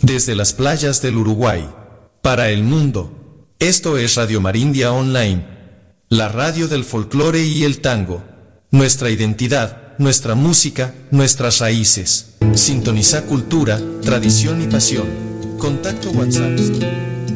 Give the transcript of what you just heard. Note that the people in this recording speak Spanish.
Desde las playas del Uruguay, para el mundo, esto es Radio Marindia Online, la radio del folclore y el tango, nuestra identidad, nuestra música, nuestras raíces. Sintoniza cultura, tradición y pasión. Contacto WhatsApp.